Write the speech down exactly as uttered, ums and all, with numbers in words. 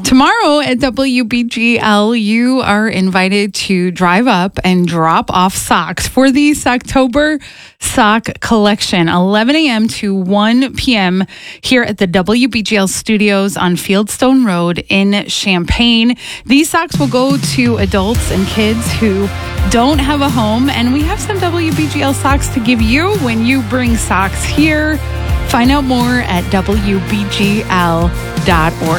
Tomorrow at W B G L, you are invited to drive up and drop off socks for the Socktober Sock Collection, eleven a.m. to one p.m. here at the W B G L studios on Fieldstone Road in Champaign. These socks will go to adults and kids who don't have a home, and we have some W B G L socks to give you when you bring socks here. Find out more at W B G L dot org.